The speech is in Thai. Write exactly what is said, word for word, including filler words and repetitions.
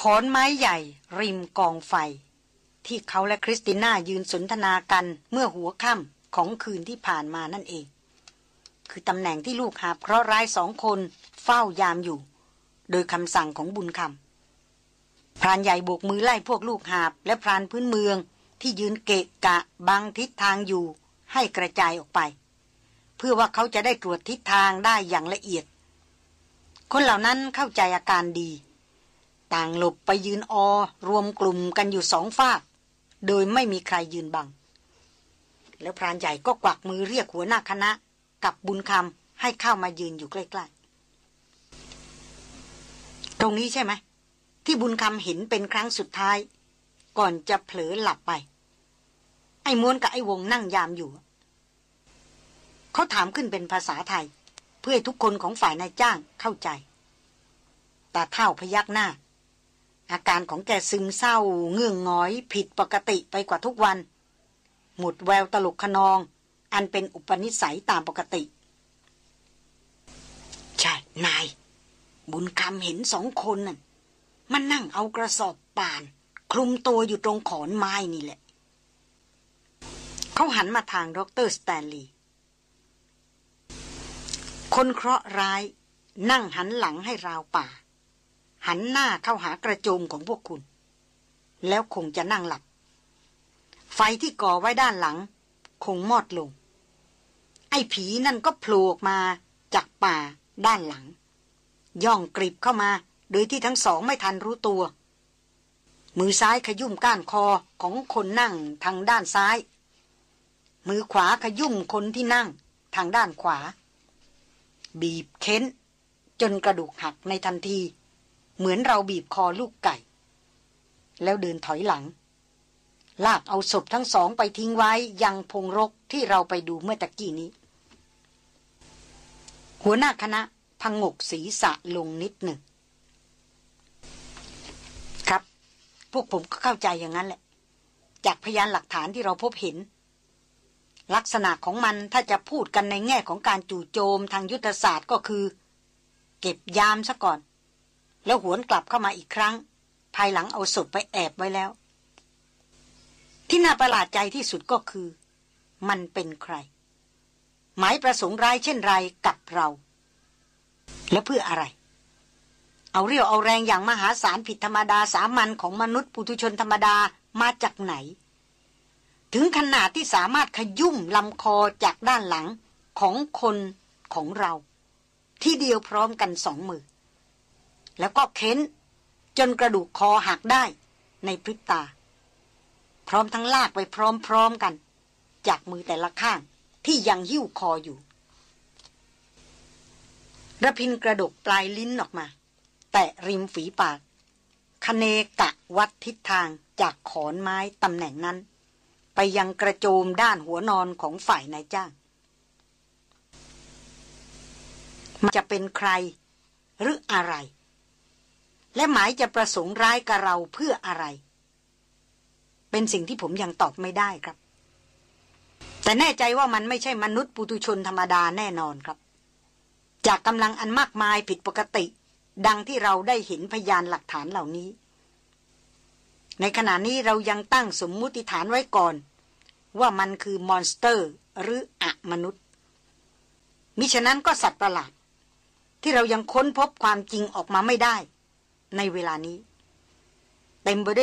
ขอนไม้ใหญ่ริมกองไฟที่เขาและคริสติน่ายืนสนทนากันเมื่อหัวค่ำของคืนที่ผ่านมานั่นเองคือตำแหน่งที่ลูกหาบเคราะห์ร้ายสองคนเฝ้ายามอยู่โดยคำสั่งของบุญคำพรานใหญ่โบกมือไล่พวกลูกหาบและพรานพื้นเมืองที่ยืนเกะกะบังทิศทางอยู่ให้กระจายออกไปเพื่อว่าเขาจะได้ตรวจทิศทางได้อย่างละเอียดคนเหล่านั้นเข้าใจอาการดีต่างหลบไปยืนออรวมกลุ่มกันอยู่สองฝากโดยไม่มีใครยืนบังแล้วพรานใหญ่ก็กวักมือเรียกหัวหน้าคณะกับบุญคำให้เข้ามายืนอยู่ใกล้ๆตรงนี้ใช่ไหมที่บุญคำเห็นเป็นครั้งสุดท้ายก่อนจะเผลอหลับไปไอ้ม้วนกับไอ้วงนั่งยามอยู่เขาถามขึ้นเป็นภาษาไทยเพื่อให้ทุกคนของฝ่ายนายจ้างเข้าใจตาเฒ่าพยักหน้าอาการของแกซึมเศร้าเงื่องงอยผิดปกติไปกว่าทุกวันหมดแววตลกขนองอันเป็นอุปนิสัยตามปกติใช่นายบุญคำเห็นสองคนนั่นมันนั่งเอากระสอบป่านคลุมตัวอยู่ตรงขอนไม้นี่แหละเขาหันมาทางดร.สแตนลีย์คนเคราะห์ร้ายนั่งหันหลังให้ราวป่าหันหน้าเข้าหากระโจมของพวกคุณแล้วคงจะนั่งหลับไฟที่ก่อไว้ด้านหลังคงมอดลงไอ้ผีนั่นก็โผล่ออกมาจากป่าด้านหลังย่องกริบเข้ามาโดยที่ทั้งสองไม่ทันรู้ตัวมือซ้ายขยุ่มก้านคอของคนนั่งทางด้านซ้ายมือขวาขยุ่มคนที่นั่งทางด้านขวาบีบเค้นจนกระดูกหักในทันทีเหมือนเราบีบคอลูกไก่แล้วเดินถอยหลังลากเอาศพทั้งสองไปทิ้งไว้ยังพงรกที่เราไปดูเมื่อตะกี้นี้หัวหน้าคณะพงกศีรษะลงนิดหนึ่งครับพวกผมก็เข้าใจอย่างนั้นแหละจากพยานหลักฐานที่เราพบเห็นลักษณะของมันถ้าจะพูดกันในแง่ของการจู่โจมทางยุทธศาสตร์ก็คือเก็บยามซะก่อนแล้วหวนกลับเข้ามาอีกครั้งภายหลังเอาศพไปแอบไว้แล้วที่น่าประหลาดใจที่สุดก็คือมันเป็นใครหมายประสงค์ร้ายเช่นไรกับเราและเพื่ออะไรเอาเรี่ยวเอาแรงอย่างมหาศาลผิดธรรมดาสามัญของมนุษย์ปุถุชนธรรมดามาจากไหนถึงขนาดที่สามารถขยุ่มลำคอจากด้านหลังของคนของเราที่เดียวพร้อมกันสองมือแล้วก็เค้นจนกระดูกคอหักได้ในพริบตาพร้อมทั้งลากไปพร้อมๆกันจากมือแต่ละข้างที่ยังหิ้วคออยู่ระพินกระดกปลายลิ้นออกมาแตะริมฝีปากคเนกะวัดทิศทางจากขอนไม้ตำแหน่งนั้นไปยังกระโจมด้านหัวนอนของฝ่ายนายจ้างมันจะเป็นใครหรืออะไรและหมายจะประสงค์ร้ายกับเราเพื่ออะไรเป็นสิ่งที่ผมยังตอบไม่ได้ครับแต่แน่ใจว่ามันไม่ใช่มนุษย์ปุถุชนธรรมดาแน่นอนครับจากกำลังอันมากมายผิดปกติดังที่เราได้เห็นพยานหลักฐานเหล่านี้ในขณะนี้เรายังตั้งสมมุติฐานไว้ก่อนว่ามันคือมอนสเตอร์หรืออมนุษย์มิฉะนั้นก็สัตว์ประหลาดที่เรายังค้นพบความจริงออกมาไม่ได้ในเวลานี้เต็มไปด้วย